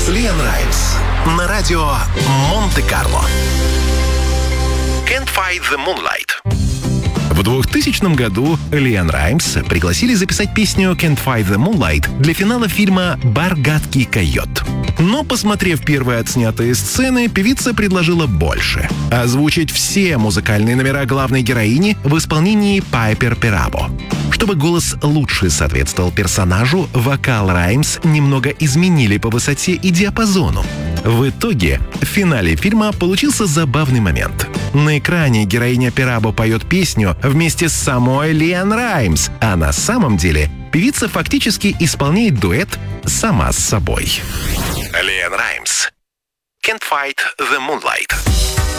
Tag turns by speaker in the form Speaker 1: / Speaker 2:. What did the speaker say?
Speaker 1: Лиам Раймс на радио Монте-Карло. Can't Fight the Moonlight. В 2000 году Лиам Раймс пригласили записать песню «Can't Fight the Moonlight» для финала фильма «Бар гадкий койот». Но, посмотрев первые отснятые сцены, певица предложила больше — озвучить все музыкальные номера главной героини в исполнении Пайпер Перабо. Чтобы голос лучше соответствовал персонажу, вокал Раймс немного изменили по высоте и диапазону. В итоге в финале фильма получился забавный момент. На экране героиня Перабо поет песню вместе с самой Лиам Раймс, а на самом деле певица фактически исполняет дуэт сама с собой. Лиам Раймс. Can't Fight the Moonlight.